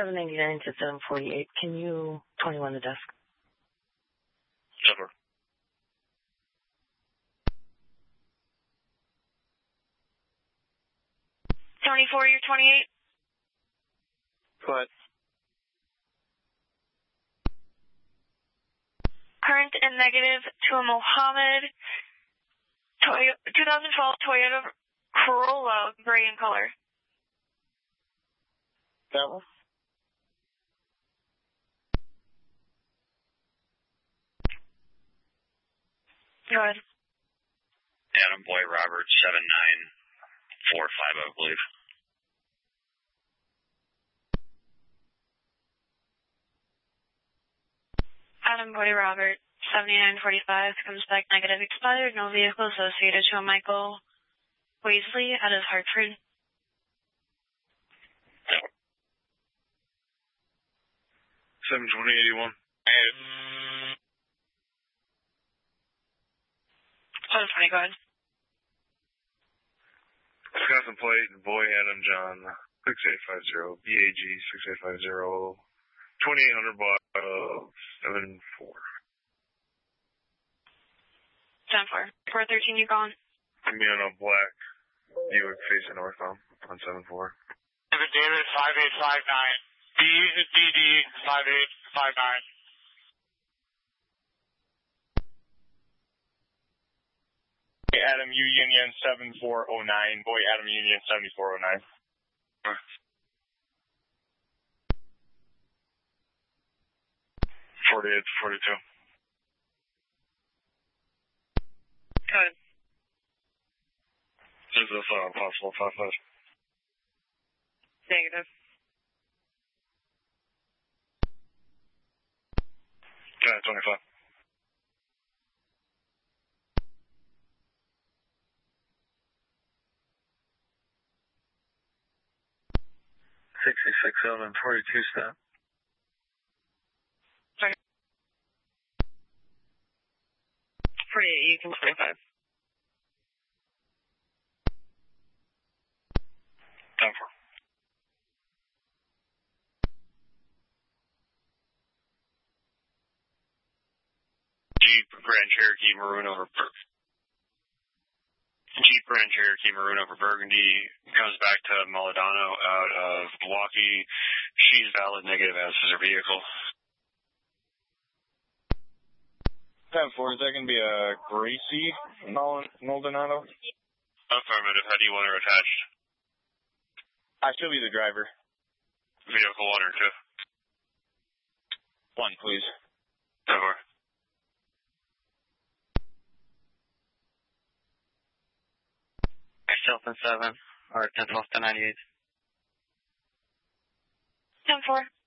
799 to 748. Can you 21 the desk? Over. 24, you're 28. Go ahead. Current and negative to a Mohammed 2012 Toyota Corolla, gray in color. That one? Go ahead. Adam Boy Robert 7945, I believe. Adam Boy Robert 7945 comes back negative, expired, no vehicle associated to a Michael Weasley out of Hartford. 72081. 720, go ahead. Wisconsin plate, Boy Adam John 6850, BAG 6850, 2800 block of 74. 10-4. 413, you gone? Camino black, Buick facing northbound on 74. David 5859, DD 5859. Adam U Union 7409. Boy Adam Union 7409. 48-42. Go ahead. Is this possible 55? Negative. Yeah, 25. $66 and 42 step. Sorry. 48, you can 25. 10-4. Jeep Grand Cherokee Maroon over Burgundy comes back to Maladano out of Milwaukee. She's valid negative as is her vehicle. 10-4, is that going to be a Gracie Maldonado? Affirmative. How do you want her attached? I should be the driver. Vehicle 1 or 2? 1, please. 10-4. Shelton 7, or 10-12 to 98. 10-4.